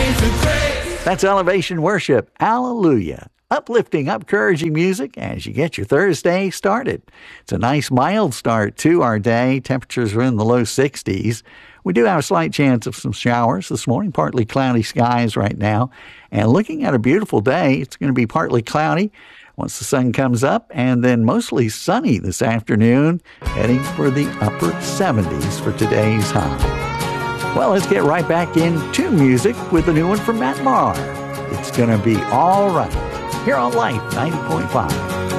That's Elevation Worship. Hallelujah. Uplifting, encouraging music as you get your Thursday started. It's a nice mild start to our day. Temperatures are in the low 60s. We do have a slight chance of some showers this morning, partly cloudy skies right now. And looking at a beautiful day, it's going to be partly cloudy once the sun comes up, and then mostly sunny this afternoon, heading for the upper 70s for today's high. Well, let's get right back into music with a new one from Matt Maher. It's going to be all right here on Life 90.5.